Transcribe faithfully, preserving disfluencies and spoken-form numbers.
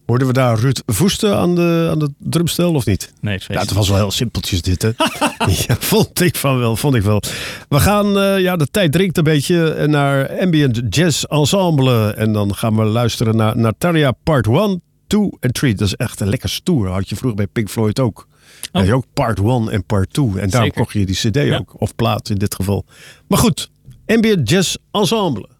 Hoorden we daar Ruud Voeste aan de, aan de drumstel of niet? Nee, het ja, het was wel heel simpeltjes dit, hè? Ja, vond ik van wel, vond ik wel. We gaan, uh, ja, de tijd dringt een beetje naar Ambient Jazz Ensemble. En dan gaan we luisteren naar Natalia Part one, two en three. Dat is echt een lekker stoer. Had je vroeger bij Pink Floyd ook. Oh. Had je ook Part one en Part two. En daarom kocht je die cd ja. ook. Of plaat in dit geval. Maar goed, Ambient Jazz Ensemble.